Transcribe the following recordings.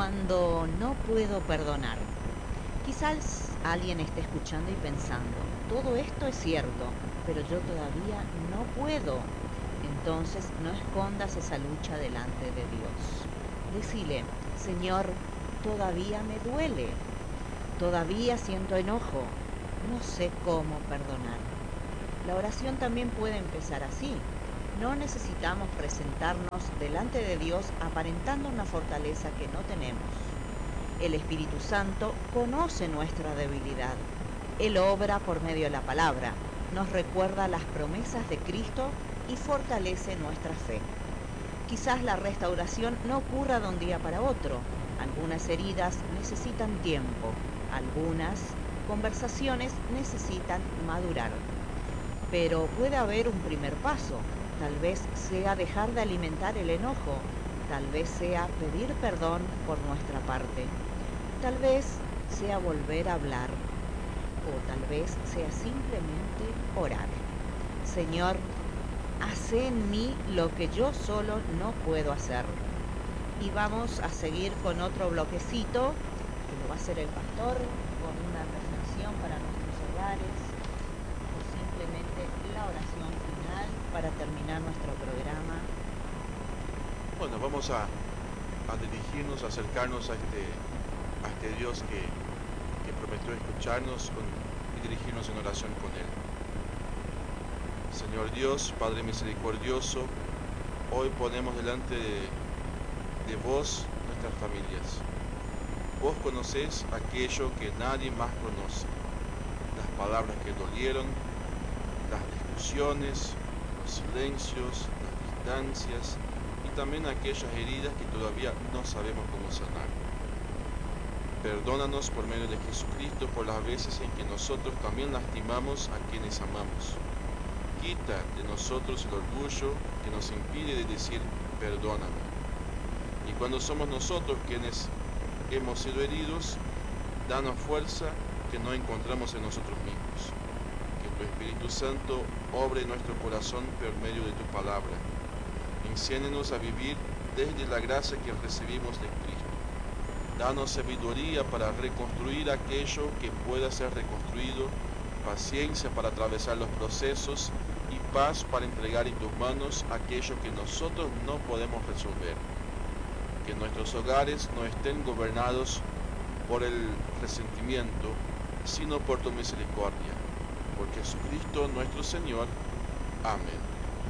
cuando no puedo perdonar. Quizás alguien esté escuchando y pensando, todo esto es cierto, pero yo todavía no puedo. Entonces no escondas esa lucha delante de Dios. Decile, Señor, todavía me duele, todavía siento enojo, no sé cómo perdonar. La oración también puede empezar así. No necesitamos presentarnos delante de Dios aparentando una fortaleza que no tenemos. El Espíritu Santo conoce nuestra debilidad. Él obra por medio de la palabra, nos recuerda las promesas de Cristo y fortalece nuestra fe. Quizás la restauración no ocurra de un día para otro. Algunas heridas necesitan tiempo, algunas conversaciones necesitan madurar. Pero puede haber un primer paso. Tal vez sea dejar de alimentar el enojo, tal vez sea pedir perdón por nuestra parte, tal vez sea volver a hablar o tal vez sea simplemente orar. Señor, haz en mí lo que yo solo no puedo hacer. Y vamos a seguir con otro bloquecito que lo va a hacer el pastor con una reflexión para nuestros hogares o simplemente la oración final para terminar nuestro programa. Bueno, vamos a dirigirnos, a acercarnos a este Dios que prometió escucharnos y dirigirnos en oración con Él. Señor Dios, Padre misericordioso, hoy ponemos delante de vos nuestras familias. Vos conocés aquello que nadie más conoce, las palabras que dolieron, las discusiones, los silencios, las distancias y también aquellas heridas que todavía no sabemos cómo sanar. Perdónanos por medio de Jesucristo por las veces en que nosotros también lastimamos a quienes amamos. Quita de nosotros el orgullo que nos impide de decir perdóname. Y cuando somos nosotros quienes hemos sido heridos, danos fuerza que no encontramos en nosotros mismos. Que tu Espíritu Santo obre en nuestro corazón por medio de tu palabra. Enséñanos a vivir desde la gracia que recibimos de Cristo. Danos sabiduría para reconstruir aquello que pueda ser reconstruido, paciencia para atravesar los procesos y paz para entregar en tus manos aquello que nosotros no podemos resolver. Que nuestros hogares no estén gobernados por el resentimiento, sino por tu misericordia. Por Jesucristo nuestro Señor. Amén.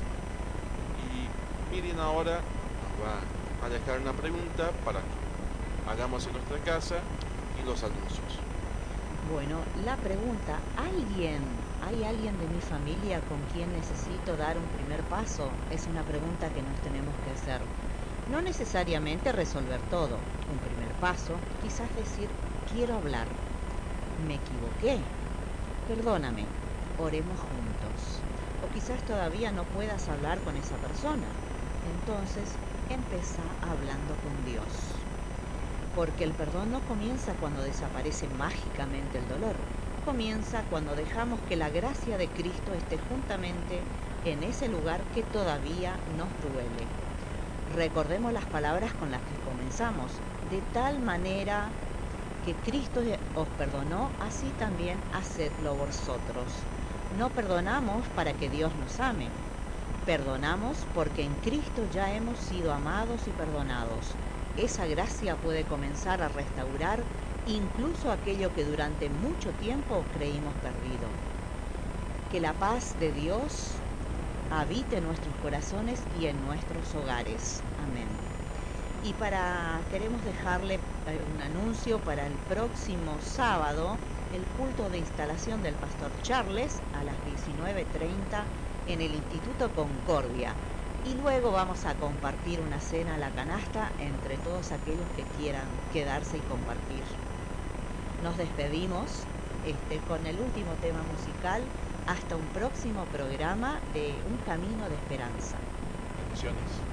Y miren, ahora nos va a dejar una pregunta para que hagamos en nuestra casa y los anuncios. Bueno, la pregunta, ¿hay alguien de mi familia con quien necesito dar un primer paso? Es una pregunta que nos tenemos que hacer. No necesariamente resolver todo. Un primer paso, quizás decir, quiero hablar. Me equivoqué. Perdóname. Oremos juntos. O quizás todavía no puedas hablar con esa persona. Entonces, empezá hablando con Dios. Porque el perdón no comienza cuando desaparece mágicamente el dolor. Comienza cuando dejamos que la gracia de Cristo esté juntamente en ese lugar que todavía nos duele. Recordemos las palabras con las que comenzamos. De tal manera que Cristo os perdonó, así también hacedlo vosotros. No perdonamos para que Dios nos ame. Perdonamos porque en Cristo ya hemos sido amados y perdonados. Esa gracia puede comenzar a restaurar incluso aquello que durante mucho tiempo creímos perdido. Que la paz de Dios habite en nuestros corazones y en nuestros hogares. Amén. Y queremos dejarle un anuncio para el próximo sábado, el culto de instalación del Pastor Charles a las 19:30 en el Instituto Concordia. Y luego vamos a compartir una cena a la canasta entre todos aquellos que quieran quedarse y compartir. Nos despedimos con el último tema musical. Hasta un próximo programa de Un Camino de Esperanza. Bendiciones.